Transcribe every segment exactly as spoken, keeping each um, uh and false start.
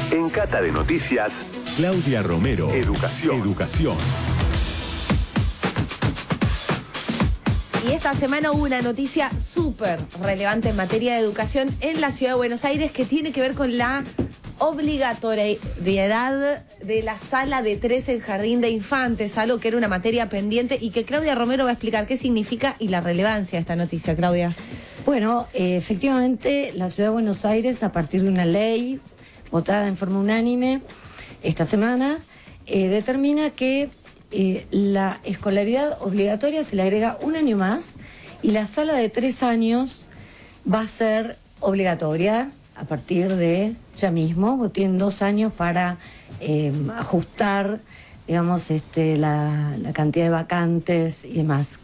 En Cata de Noticias, Claudia Romero. Educación. Educación. Y esta semana hubo una noticia súper relevante en materia de educación en la Ciudad de Buenos Aires que tiene que ver con la obligatoriedad de la sala de tres en jardín de infantes, algo que era una materia pendiente y que Claudia Romero va a explicar qué significa y la relevancia de esta noticia. Claudia. Bueno, eh, efectivamente, la Ciudad de Buenos Aires, a partir de una ley votada en forma unánime esta semana, eh, determina que eh, la escolaridad obligatoria se le agrega un año más y la sala de tres años va a ser obligatoria a partir de ya mismo. Tienen dos años para eh, ajustar, digamos, este, la, la cantidad de vacantes y demás.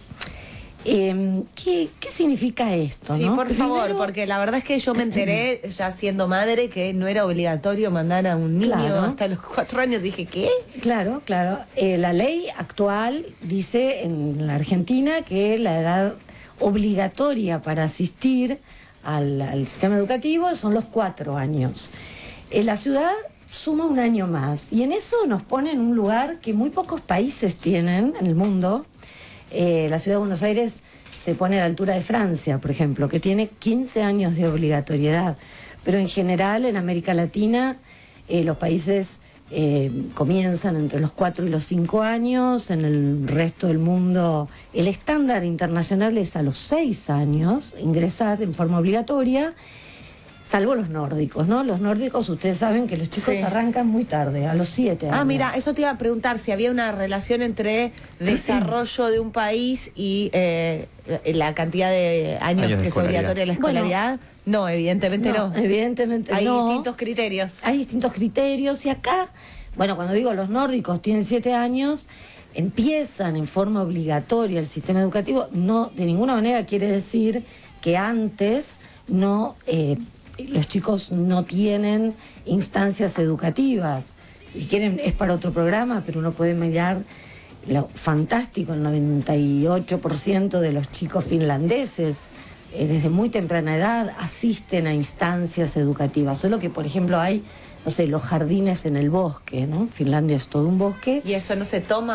Eh, ¿qué, ¿Qué significa esto? Sí, ¿no? por Primero, favor, porque la verdad es que yo me enteré ya siendo madre que no era obligatorio mandar a un niño Claro. hasta los cuatro años. Dije, ¿qué? Claro, claro. Eh, la ley actual dice en la Argentina que la edad obligatoria para asistir al, al sistema educativo son los cuatro años. En la ciudad suma un año más y en eso nos pone en un lugar que muy pocos países tienen en el mundo. Eh, la Ciudad de Buenos Aires se pone a la altura de Francia, por ejemplo, que tiene quince años de obligatoriedad, pero en general en América Latina eh, los países eh, comienzan entre los cuatro y los cinco años, en el resto del mundo el estándar internacional es a los seis años ingresar en forma obligatoria, salvo los nórdicos, ¿no? Los nórdicos, ustedes saben que los chicos Sí. arrancan muy tarde, a los siete años. Ah, mira, eso te iba a preguntar si había una relación entre desarrollo de un país y eh, la cantidad de años, Años de que es escolaridad. obligatoria la escolaridad. no, evidentemente no. No, evidentemente Hay no. distintos criterios. Hay distintos criterios y acá, bueno, cuando digo los nórdicos tienen siete años, empiezan en forma obligatoria el sistema educativo, no, de ninguna manera quiere decir que antes no, eh, los chicos no tienen instancias educativas. Si quieren es para otro programa, pero uno puede mirar lo fantástico, el noventa y ocho por ciento de los chicos finlandeses eh, desde muy temprana edad asisten a instancias educativas, solo que por ejemplo hay, no sé, los jardines en el bosque, ¿no? Finlandia es todo un bosque. Y eso no se toma